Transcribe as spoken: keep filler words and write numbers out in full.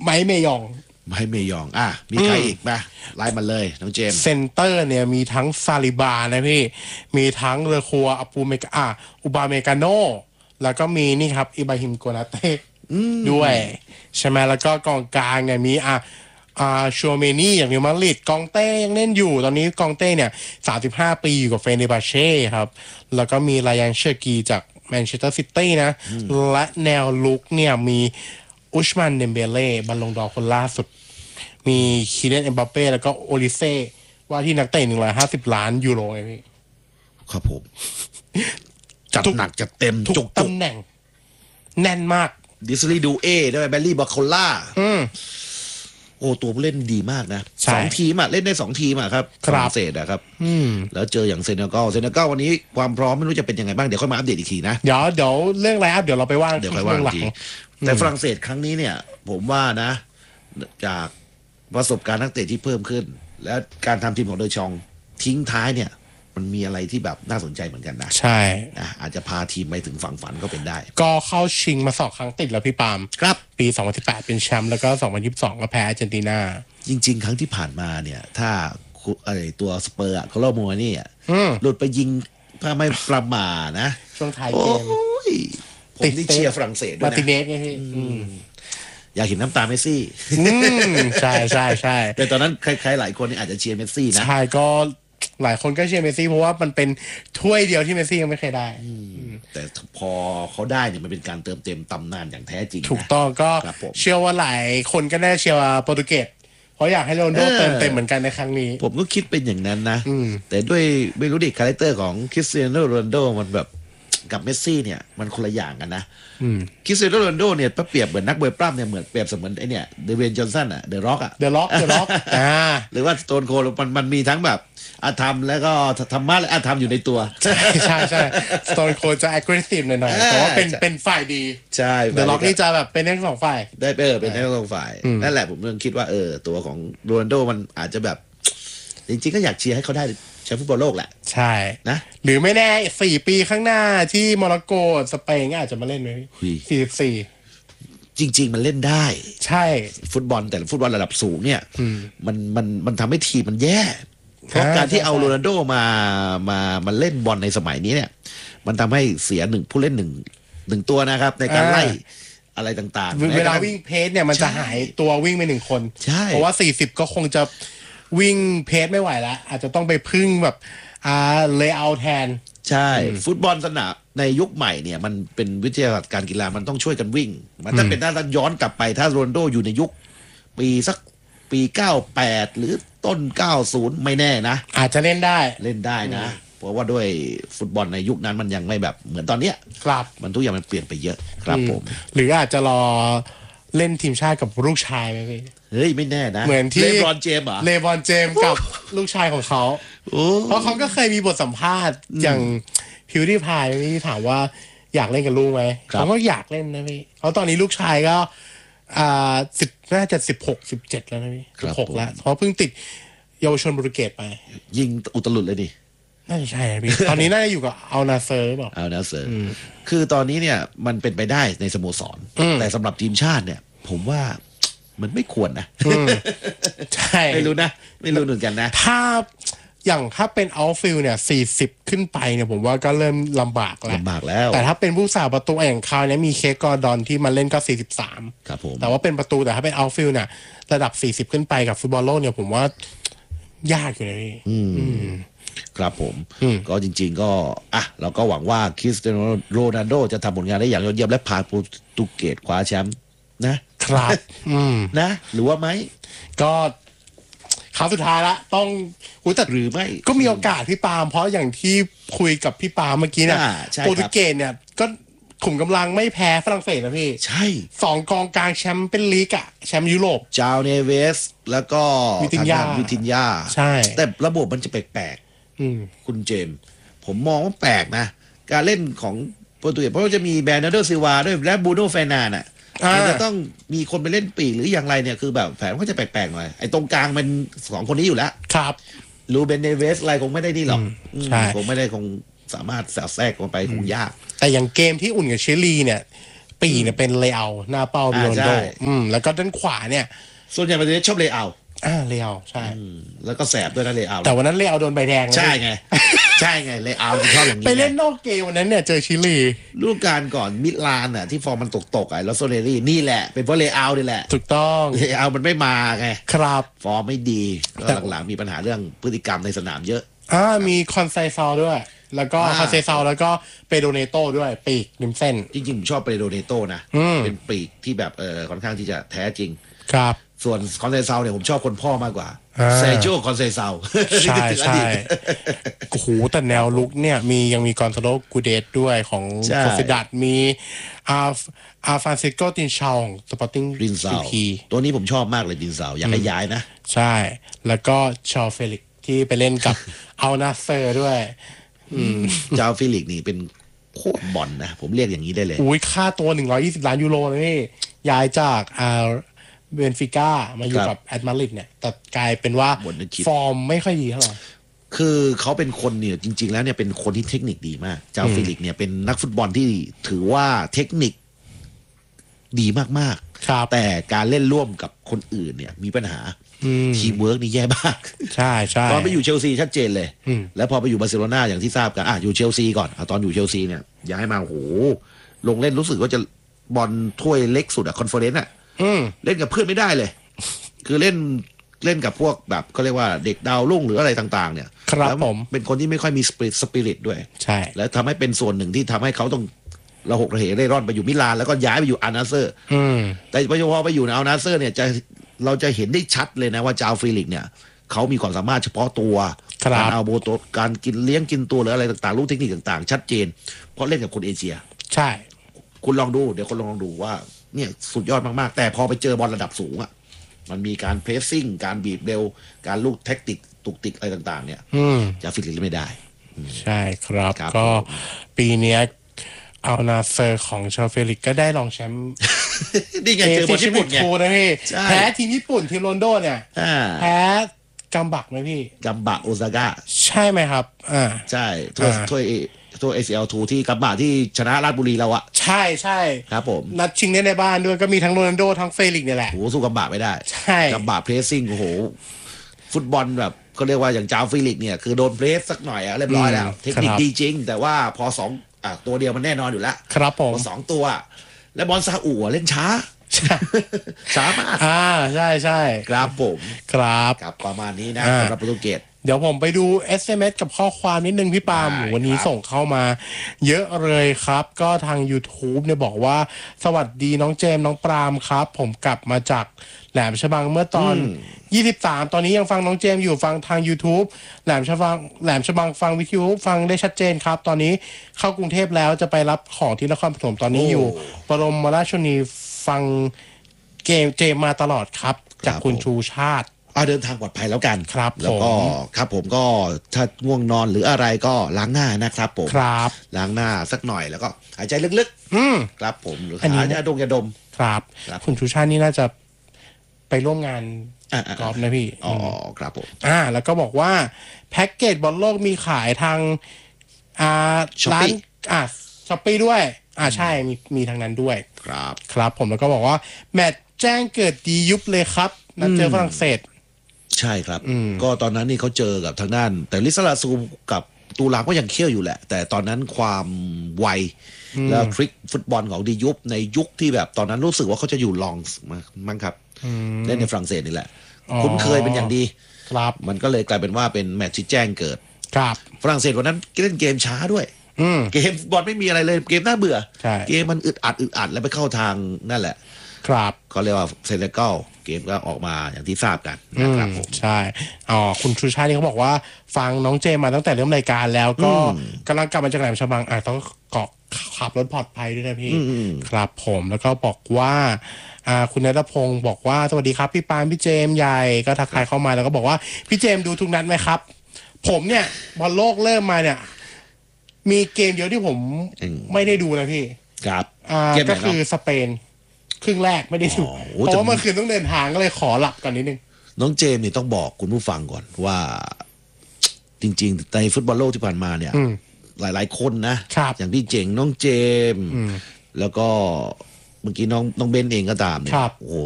ไมค์เมยองไมค์เมยองอ่ะมีใครอีกป่ะไล่มาเลยน้องเจมส์เซนเตอร์เนี่ยมีทั้งซาลิบานะพี่มีทั้งเรอคัวอปูเมกาอุบาเมกาโนแล้วก็มีนี่ครับอิบราฮิมโกนาเต้ด้วยใช่ไหมแล้วก็กองกลางเนี่ยมีอ่ะอ่าชัวเมนี่อย่างนิวมาริดกองเต้ยังเล่นอยู่ตอนนี้กองเต้เนี่ยสามสิบห้าปีอยู่กับเฟเนบาเช่ครับแล้วก็มีรยันเชอร์กีจากแมนเชสเตอร์ซิตี้นะและแนวลุกเนี่ยมีอุชมันเดมเบเล่บอลลงดอร์คนล่าสุดมีคีเลนเอ็มบัปเป้แล้วก็โอลิเซ่ว่าที่นักเตะหนึ่งร้อยห้าสิบล้านยูโรไงพี่ครับผมจัดหนักจัดเต็มทุกตำแหน่งแน่นมากดิสลีดูเอด้วยแบลลี่บาโคล่าโอ้ตัวผู้เล่นดีมากนะสองทีมอ่ะเล่นได้สองทีมอ่ะครับฝรั่งเศสอ่ะครับแล้วเจออย่างเซเนกัลเซเนกัลวันนี้ความพร้อมไม่รู้จะเป็นยังไงบ้างเดี๋ยวค่อยมาอัปเดตอีกทีนะเดี๋ยวเดี๋ยวเรื่องอะไรอัพเดี๋ยวเราไปว่าเดี๋ยวค่อยว่าอีกทีแต่ฝรั่งเศสครั้งนี้เนี่ยผมว่านะจากประสบการณ์นักเตะที่เพิ่มขึ้นและการทำทีมของเดอชองทิ้งท้ายเนี่ยมันมีอะไรที่แบบน่าสนใจเหมือนกันนะใช่นะอาจจะพาทีมไปถึงฝั่งฝันก็เป็นได้ก็เข้าชิงมาสองครั้งติดแล้วพี่ปาล์มครับปีสองพันสิบแปดเป็นแชมป์แล้วก็สองพันยี่สิบสองก็แพ้อาร์เจนตินาจริงๆครั้งที่ผ่านมาเนี่ยถ้าไอตัวสเปอร์อะเขาเล่ามัวนี่อ่ะหลุดไปยิงถ้าไม่ประมาทนะช่วงท้ายเกมผมนี่เชียร์ฝรั่งเศสด้วยนะมาติเนสไงพี่อยากเห็นน้ำตาเมสซี่ใช่ใช่ใช่แต่ตอนนั้นใครๆหลายคนนี่อาจจะเชียร์เมสซี่นะใช่ก็หลายคนก็เชียร์เมสซี่เพราะว่ามันเป็นถ้วยเดียวที่เมสซี่ยังไม่เคยได้แต่พอเขาได้เนี่ยมันเป็นการเติมเต็มตำนานอย่างแท้จริงถูกต้องก็เชื่อว่าหลายคนก็ได้เชียร์โปรตุเกสเพราะอยากให้โรนัลโดเติมเต็มเหมือนกันในครั้งนี้ผมก็คิดเป็นอย่างนั้นนะแต่ด้วยไม่รู้ดิคาแรคเตอร์ของคริสเตียโนโรนัลโดมันแบบกับเมสซี่เนี่ยมันคนละอย่างกันนะคริสเตียโนโรนัลโดเนี่ยเปรียบเหมือนนักมวยปล้ำเนี่ยเหมือนเปรียบเสมือนไอเนี่ยเดเวนจอห์นสันอะเดอะร็อกอะเดอะร็อกเดอะร็อกอ่าหรือว่าสโตนโคลมันมันมีทั้งแบบอาธรรมแล้วก็ธรรมะและอาธรรมอยู่ในตัวใช่ใช่ใช่สโตนโคลจะ aggressive หน่อยๆแต่ว่าเป็นเป็นฝ่ายดีใช่เดอะร็อกนี่จะแบบเป็นทั้งสองฝ่ายได้เออเป็นทั้งสองฝ่ายนั่นแหละผมเรื่องคิดว่าเออตัวของโรนัลโดมันอาจจะแบบจริงๆก็อยากเชียร์ให้เขาได้แชมป์ฟุตบอลโลกแหละใช่นะหรือไม่แน่สี่ปีข้างหน้าที่โมร็อกโกสเปนอาจจะมาเล่นไหมสี่สิบสี่จริงๆมันเล่นได้ใช่ฟุตบอลแต่ฟุตบอลระดับสูงเนี่ยมันมันมันทำให้ทีมมันแย่เพราะการที่เอาโรนัลโดมามามาเล่นบอลในสมัยนี้เนี่ยมันทำให้เสียหนึ่งผู้เล่นหนึ่งหนึ่งตัวนะครับในการไล่อะไรต่างๆเวลาวิ่งเพจเนี่ยมันจะหายตัววิ่งไปหนึ่งคนเพราะว่าสี่สิบก็คงจะวิ่งเพจไม่ไหวแล้วอาจจะต้องไปพึ่งแบบอ่าเลเยอร์แทนใช่ฟุตบอลสนามในยุคใหม่เนี่ยมันเป็นวิทยาศาสตร์การกีฬามันต้องช่วยกันวิ่งมันถ้าเป็นด้านย้อนกลับไปถ้าโรนัลโดอยู่ในยุคปีสักปีเก้าสิบแปดหรือต้นเก้าสิบไม่แน่นะอาจจะเล่นได้เล่นได้นะเพราะว่าด้วยฟุตบอลในยุคนั้นมันยังไม่แบบเหมือนตอนเนี้ยครับมันทุกอย่างมันเปลี่ยนไปเยอะครับผมหรืออาจจะรอเล่นทีมชาติกับลูกชายไหมพี่เฮ้ยไม่แน่นะเหมือนที่เลบรอนเจมส์เหรอเลบรอนเจมส์กับลูกชายของเขาเพราะเขาก็เคยมีบทสัมภาษณ์อย่างพิวดี้พายที่ถามว่าอยากเล่นกับลูกไหมเขาก็อยากเล่นนะพี่เพราะตอนนี้ลูกชายก็อ่าสิบน่าจะสิบหกสิบเจ็ดแล้วนะพี่สิบหกแล้วเพราะเพิ่งติดเยาวชนโปรตุเกสไปยิงอุตลุดเลยดิน่าจะใช่พี่ตอนนี้น่าจะอยู่กับอัลนาเซอร์หรือเปล่าอัลนาเซอร์คือตอนนี้เนี่ยมันเป็นไปได้ในสโมสรแต่สำหรับทีมชาติเนี่ยผมว่ามันไม่ควรนะใช่ไม่รู้นะไม่รู้เหมือนกันนะถ้าอย่างถ้าเป็นเอาท์ฟิลด์เนี่ยสี่สิบขึ้นไปเนี่ยผมว่าก็เริ่มลำบากแล้วลำบากแล้วแต่ถ้าเป็นผู้สาประตูอย่างคราวนี้มีเคกอร์ดอนที่มาเล่นก็สี่สิบสามครับผมแต่ว่าเป็นประตูแต่ถ้าเป็นเอาท์ฟิลด์เนี่ยระดับสี่สิบขึ้นไปกับฟุตบอลโลกเนี่ยผมว่ายากอยู่นะพี่ครับผมก็จริงๆก็อ่ะเราก็หวังว่าคริสเตียโนโรนัลโดจะทำผลงานได้อย่างยอดเยี่ยมและพาโปรตุเกสคว้าแชมป์นะครับนะหรือว่าไหมก็ครั้งสุดท้ายละต้องอุ้ยแต่หรือไม่ก็มีโอกาสพี่ปาล์มเพราะอย่างที่คุยกับพี่ปาล์มเมื่อกี้เนี่ยโปรตุเกสเนี่ยก็ขุมกำลังไม่แพ้ฝรั่งเศสนะพี่ใช่สองกองกลางแชมป์เป็นลีกอะแชมป์ยุโรปจาวเนเวสแล้วก็วิตินยาวิตินยาใช่แต่ระบบมันจะแปลกๆคุณเจมส์ผมมองว่าแปลกนะการเล่นของโปรตุเกสเพราะว่าจะมีแบรนาร์โดซิลวาด้วยและบูโน่เฟร์นันด์อ่ะมันจะต้องมีคนไปเล่นปีกหรืออย่างไรเนี่ยคือแบบแผนก็จะแปลกๆหน่อยไอ้ตรงกลางมันสองคนนี้อยู่แล้วครับลูเบนเนเวสอะไรคงไม่ได้นี่หรอกคงไม่ได้คงสามารถแทรกลงไปคงยากแต่อย่างเกมที่อุ่นกับชิลีเนี่ยปีเนี่ยเป็นเลอาหน้าเป้าบิโรนโดอืมแล้วก็ด้านขวาเนี่ยส่วนใหญ่ประเทศชอบเลอาอ่าเลอาใช่แล้วก็แสบด้วยนะเลอาแต่วันนั้นเลอาโดนใบแดงใช่ไงใช่ไงเลอาชอบอย่างนี้ไปเล่นนอกเกมวันนั้นเนี่ยเจอชิลีฤดูกาลก่อนมิลานอ่ะที่ฟอร์มมันตกๆอ่ะแล้วโซเลรี่นี่แหละเป็นเพราะเลอานี่แหละถูกต้องเลอามันไม่มาไงครับฟอร์มไม่ดีแล้วหลังๆมีปัญหาเรื่องพฤติกรรมในสนามเยอะอ่ามีคอนไซซอลด้วยแล้วก็คอนไซซอลแล้วก็เปโดเนโต้ด้วยปีกริมเส้นจริงๆผมชอบเปโดเนโต้นะเป็นปีกที่แบบเออค่อนข้างที่จะแท้จริงครับส่วนคอนเซซาลเนี่ยผมชอบคนพ่อมากกว่าเซโจคอนเซซาลใช่ใช่โอ้โหแต่แนวลุกเนี่ยมียังมีกอนซาโลกูเดตด้วยของโซซิดัดมีอาอาฟานซิโกตินชาของสปอร์ติ้งดินซาวตัวนี้ผมชอบมากเลยดินซาวอยากให้ย้ายนะใช่แล้วก็ชอเฟลิกที่ไปเล่นกับอัลนาเซอร์ด้วยเจ้าฟิลิกนี่เป็นโคตรบอลนะผมเรียกอย่างนี้ได้เลยอุ้ยค่าตัวหนึ่งร้อยยี่สิบล้านยูโรเลยนี่ย้ายจากอ่าเบนฟิก้ามาอยู่กับแอตมาริดเนี่ยแต่กลายเป็นว่าฟอร์มไม่ค่อยดีเท่าไหร่คือเขาเป็นคนเนี่ยจริงๆแล้วเนี่ยเป็นคนที่เทคนิคดีมากเจ้าฟิลิกเนี่ยเป็นนักฟุตบอลที่ถือว่าเทคนิคดีมากๆแต่การเล่นร่วมกับคนอื่นเนี่ยมีปัญหาทีมเวิร์กนี่แย่มากใช่ใช่ตอนไปอยู่เชลซีชัดเจนเลยแล้วพอไปอยู่บาร์เซโลนาอย่างที่ทราบกันอ่ะอยู่เชลซีก่อนตอนอยู่เชลซีเนี่ยย้ายมาโอ้โหลงเล่นรู้สึกว่าจะบอลถ้วยเล็กสุดอะคอนเฟอเรนซ์อะเล่นกับเพื่อนไม่ได้เลยคือเล่นเล่นกับพวกแบบเขาเรียกว่าเด็กดาวรุ่งหรืออะไรต่างๆเนี่ยครับผมเป็นคนที่ไม่ค่อยมีสปิริตด้วยใช่แล้วทำให้เป็นส่วนหนึ่งที่ทำให้เขาต้องระหกระเหเร่ร่อนไปอยู่มิลานแล้วก็ย้ายไปอยู่อาร์นาเซอร์แต่พอไปอยู่ในอาร์นาเซอร์เนี่ยจะเราจะเห็นได้ชัดเลยนะว่าจาวฟิลิกเนี่ยเขามีความสามารถเฉพาะตัวการเอาโบโตการกินเลี้ยงกินตัวหรืออะไรต่างๆรู้เทคนิคต่างๆชัดเจนเพราะเล่นกับคนเอเชียใช่คุณลองดูเดี๋ยวคุณลองดูว่าเนี่ยสุดยอดมากๆแต่พอไปเจอบอลระดับสูงอ่ะมันมีการเพรสซิ่งการบีบเร็วการลูกแท็กติกตุกติกอะไรต่างๆเนี่ยจาวฟิลิกไม่ได้ใช่ครับก็ปีนี้เอานาเซอร์ของชาเฟลิกก็ได้รองแชมป์นี่ไงเจอบอลญี่ปุ่นไงนะพี่แพ้ทีมญี่ปุ่นทีมโรนโดเนี่ยแพ้กัมบักไหมพี่กัมบักโอซาก้าใช่ไหมครับอ่าใช่ถ้วยถ้วยตัว เอ ซี แอล ทูที่กัมบักที่ชนะราชบุรีเราอะใช่ใช่ครับผมนัดชิงในบ้านด้วยก็มีทั้งโรนัลโดทั้งเฟลิกเนี่ยแหละโอ้สู้กัมบักไม่ได้ใช่กัมบักเพรสซิ่งโอ้โหฟุตบอลแบบก็เรียกว่าอย่างจาวฟิลิกเนี่ยคือโดนเพรสสักหน่อยอะเรียบร้อยแล้วเทคนิคดีจริงแต่ว่าพอสองอ่ะตัวเดียวมันแน่นอนอยู่แล้วครับผมสองตัวและบอลซาอุเล่นช้าช้ามากอ่าใช่ใช่ครับผมครับครับประมาณนี้นะสำหรับโปรตุเกสเดี๋ยวผมไปดู เอส เอ็ม เอส กับข้อความนิดนึงพี่ปาล์มวันนี้ส่งเข้ามาเยอะเลยครับก็ทาง YouTube เนี่ยบอกว่าสวัสดีน้องเจมน้องปรามครับผมกลับมาจากแหลมฉบังเมื่อตอนยี่สิบสามตอนนี้ยังฟังน้องเจมอยู่ฟังทาง YouTube แหลมฉบังแหลมฉบังฟังวิทยุฟังได้ชัดเจนครับตอนนี้เข้ากรุงเทพแล้วจะไปรับของที่นครปฐมตอนนี้อยู่บรมราชชนนีฟังเกมเจมมาตลอดครับจากคุณชูชาติเดินทางปลอดภัยแล้วกันครับแล้วก็ครับผมก็ถ้าง่วงนอนหรืออะไรก็ล้างหน้านะครับผมครับล้างหน้าสักหน่อยแล้วก็หายใจลึกๆอืมครับผมหรือหายาดมยาดมครับคุณชูชาตินี่น่าจะไปร่วมงานกอล์ฟนะพี่อ๋อครับผมอ่าแล้วก็บอกว่าแพ็กเกจบอลโลกมีขายทางอ่าร้านอ่าช้อปปี้ด้วยอ่าใช่มีมีทางนั้นด้วยครับครับผมแล้วก็บอกว่าแมตช์แจ้งเกิดดียุบเลยครับนัดเจอฝรั่งเศสใช่ครับก็ตอนนั้นนี่เขาเจอกับทางด้านแต่ลิซาลาซูกับตูรามก็ยังเคี่ยวอยู่แหละแต่ตอนนั้นความไวแล้วทริคฟุตบอลของดียุบในยุคที่แบบตอนนั้นรู้สึกว่าเขาจะอยู่ลองมั้งครับเล่นในฝรั่งเศสนี่แหละคุ้นเคยเป็นอย่างดีครับมันก็เลยกลายเป็นว่าเป็นแมตช์ที่แจ้งเกิดครับฝรั่งเศสวันนั้นเล่นเกมช้าด้วยเกมบอลไม่มีอะไรเลยเกมน่าเบื่อเกมมันอึดอัดอึดอัดแล้วไปเข้าทางนั่นแหละครับเขาเรียกว่าเซเนกัลเกมก็ออกมาอย่างที่ทราบกันนะครับผมใช่อ๋อคุณชูชาตินี่เขาบอกว่าฟังน้องเจมาตั้งแต่เริ่มรายการแล้วก็กำลังกลับมาจากแหลมฉบังอ่ะต้องเกาะขับรถปลอดภัยด้วยนะพี่ครับผมแล้วก็บอกว่าอ่าคุณณัฐพงศ์บอกว่าสวัสดีครับพี่ปานพี่เจมใหญ่ก็ทักทายเข้ามาแล้วก็บอกว่าพี่เจมดูทุกนัดไหมครับผมเนี่ยบอลโลกเริ่มมาเนี่ยมีเกมเดียวที่ผมไม่ได้ดูนะพี่ครับอ่าก็คือสเปนครึ่งแรกไม่ได้ดูเพราะว่าเมื่อคืนต้องเดินทางก็เลยขอหลับก่อนนิดนึงน้องเจมนี่ต้องบอกคุณผู้ฟังก่อนว่าจริงๆในฟุตบอลโลกที่ผ่านมาเนี่ยหลายๆคนนะอย่างพี่เจ๋งน้องเจมแล้วก็เมื่อกี้น้องน้องเบนเองก็ตามเนี่ยครับโอ้โห